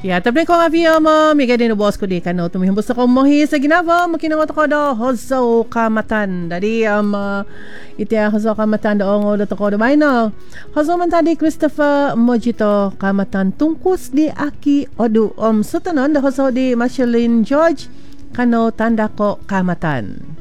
Ya, tapi ko nga via mo, migay din boss ko di kano tumihambos ako mohi sa ginaba, makinangot ako do hozo kamatan. Dari iti hozo kamatan do ngo do ko do bayno. Hozo man tadi Christopher Mojito kamatan tungkus di aki odu sutanon do hozo di Marceline George kano tanda ko kamatan.